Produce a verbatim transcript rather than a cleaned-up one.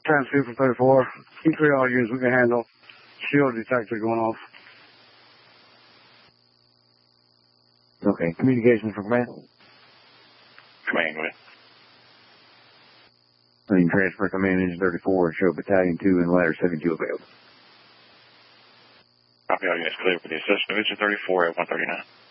transfer for thirty-four. E three all units we can handle. Shield detector going off. Okay, communications for command. Command, go ahead. I need transfer command engine thirty-four, show battalion two and ladder seventy-two available. Copy, all units clear for the assessment. Engine thirty-four at one thirty-nine.